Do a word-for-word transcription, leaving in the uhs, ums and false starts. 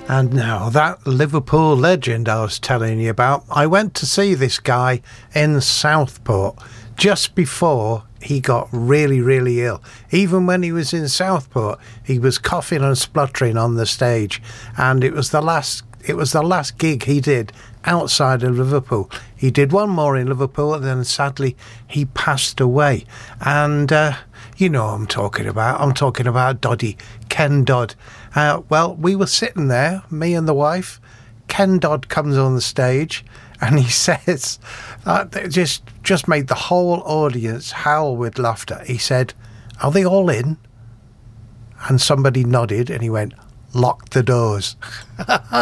And now that Liverpool legend I was telling you about, I went to see this guy in Southport just before he got really, really ill. Even when he was in Southport, he was coughing and spluttering on the stage, and it was the last it was the last gig he did outside of Liverpool. He did one more in Liverpool, and then sadly he passed away. And uh, you know what I'm talking about. I'm talking about Doddy, Ken Dodd. Uh, well, we were sitting there, me and the wife. Ken Dodd comes on the stage, and he says, uh, it just just made the whole audience howl with laughter. He said, "Are they all in?" And somebody nodded, and he went, "Lock the doors."